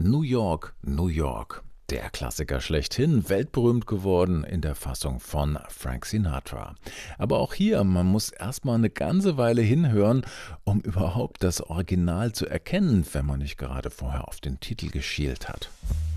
New York, New York. Der Klassiker schlechthin, weltberühmt geworden in der Fassung von Frank Sinatra. Aber auch hier, man muss erstmal eine ganze Weile hinhören, um überhaupt das Original zu erkennen, wenn man nicht gerade vorher auf den Titel geschielt hat.